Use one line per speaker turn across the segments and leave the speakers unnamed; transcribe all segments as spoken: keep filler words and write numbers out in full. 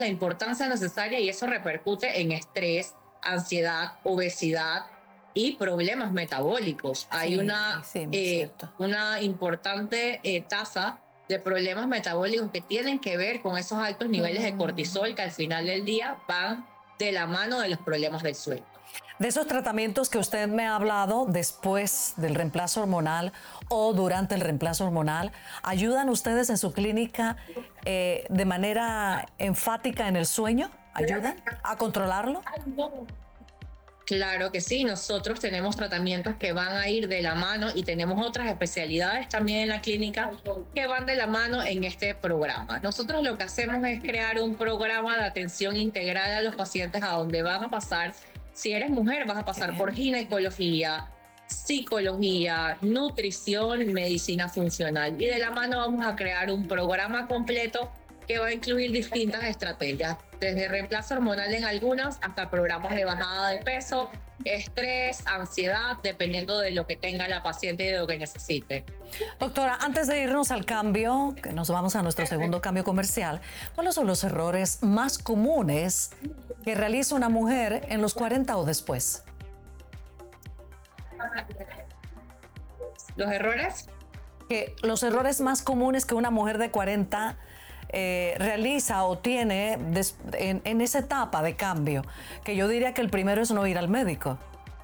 la importancia necesaria y eso repercute en estrés, ansiedad, obesidad y problemas metabólicos. Hay
Sí,
una,
sí, muy
eh,
cierto.
una importante eh, tasa de problemas metabólicos que tienen que ver con esos altos niveles de cortisol que al final del día van de la mano de los problemas del sueño.
De esos tratamientos que usted me ha hablado después del reemplazo hormonal o durante el reemplazo hormonal, ¿ayudan ustedes en su clínica eh, de manera enfática en el sueño? ¿Ayudan a controlarlo?
Claro que sí, nosotros tenemos tratamientos que van a ir de la mano y tenemos otras especialidades también en la clínica que van de la mano en este programa. Nosotros lo que hacemos es crear un programa de atención integral a los pacientes a donde van a pasar, si eres mujer, vas a
Qué
pasar por
bien.
ginecología, psicología, nutrición y medicina funcional. Y de la mano vamos a crear un programa completo que va a incluir distintas estrategias, desde reemplazo hormonal en algunas hasta programas de bajada de peso, estrés, ansiedad, dependiendo de lo que tenga la paciente y de lo que necesite.
Doctora, antes de irnos al cambio, que nos vamos a nuestro segundo cambio comercial, ¿cuáles son los errores más comunes que realiza una mujer en los cuarenta o después?
Los errores,
Que los errores más comunes que una mujer de cuarenta eh, realiza o tiene des, en, en esa etapa de cambio, que yo diría que el primero es no ir al médico.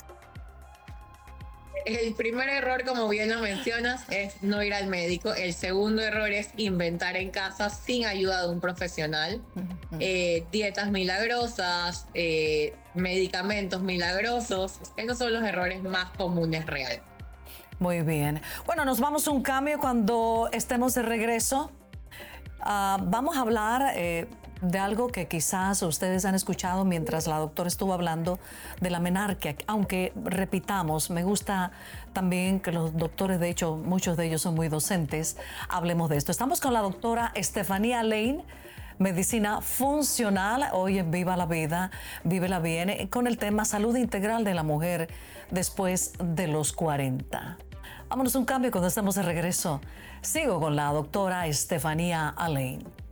el primer error, como bien lo mencionas, es no ir al médico. El segundo error es inventar en casa sin ayuda de un profesional. Eh, dietas milagrosas, eh, medicamentos milagrosos. Esos son los errores más comunes reales.
Muy bien. Bueno, nos vamos a un cambio cuando estemos de regreso. Uh, vamos a hablar eh, de algo que quizás ustedes han escuchado mientras la doctora estuvo hablando de la menarquia, aunque repitamos, me gusta también que los doctores, de hecho muchos de ellos son muy docentes, hablemos de esto. Estamos con la doctora Estefanía Lane, medicina funcional, hoy en Viva la Vida, Vive la Bien, con el tema salud integral de la mujer después de los cuarenta. Vámonos a un cambio cuando estemos de regreso. Sigo con la doctora Estefanía Lane.